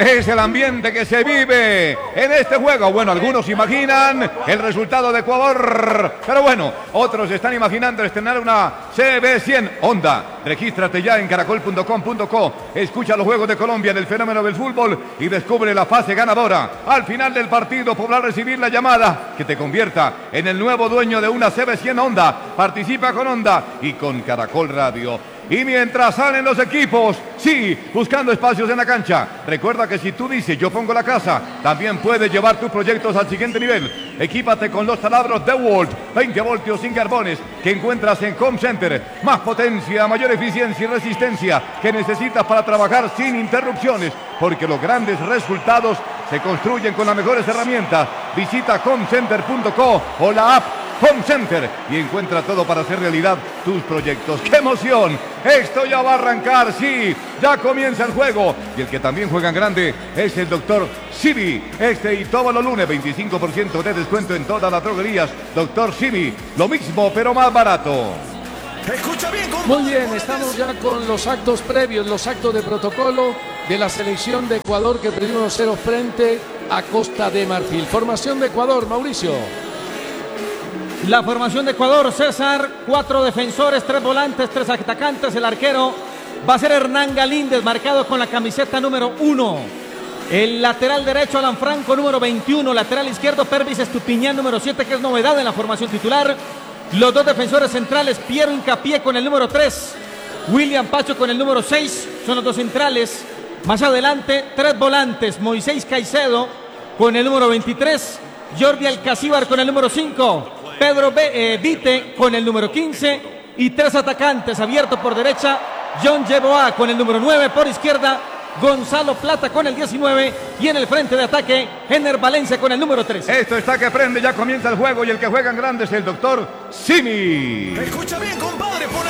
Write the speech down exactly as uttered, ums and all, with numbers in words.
es el ambiente que se vive en este juego. Bueno, algunos imaginan el resultado de Ecuador, pero bueno, otros están imaginando estrenar una C B cien Honda. Regístrate ya en caracol punto com punto co. Escucha los juegos de Colombia en el fenómeno del fútbol y descubre la fase ganadora. Al final del partido podrás recibir la llamada que te convierta en el nuevo dueño de una C B cien Honda. Participa con Honda y con Caracol Radio. Y mientras salen los equipos, sí, buscando espacios en la cancha. Recuerda que si tú dices yo pongo la casa, también puedes llevar tus proyectos al siguiente nivel. Equípate con los taladros DeWalt, veinte voltios sin carbones, que encuentras en Home Center. Más potencia, mayor eficiencia y resistencia que necesitas para trabajar sin interrupciones, porque los grandes resultados se construyen con las mejores herramientas. Visita home center punto co o la app Home Center y encuentra todo para hacer realidad tus proyectos. ¡Qué emoción! Esto ya va a arrancar, sí, ya comienza el juego. Y el que también juega en grande es el doctor Simi. Este y todos los lunes, veinticinco por ciento de descuento en todas las droguerías. doctor Simi, lo mismo pero más barato. Escucha bien, muy bien, estamos ya con los actos previos, los actos de protocolo de la selección de Ecuador que perdió uno cero frente a Costa de Marfil. Formación de Ecuador, Mauricio. La formación de Ecuador, César, cuatro defensores, tres volantes, tres atacantes. El arquero va a ser Hernán Galíndez, marcado con la camiseta número uno. El lateral derecho, Alan Franco, número veintiuno. Lateral izquierdo, Pervis Estupiñán, número siete, que es novedad en la formación titular. Los dos defensores centrales, Piero Hincapié con el número tres, William Pacho con el número seis, son los dos centrales. Más adelante, tres volantes, Moisés Caicedo con el número veintitrés, Jordi Alcacíbar con el número cinco, Pedro B, eh, Vite con el número quince y tres atacantes, abierto por derecha, John Yeboah con el número nueve, por izquierda, Gonzalo Plata con el diecinueve y en el frente de ataque, Ener Valencia con el número trece. Esto está que prende, ya comienza el juego y el que juega en grande es el doctor Simi. Escucha bien, compadre, por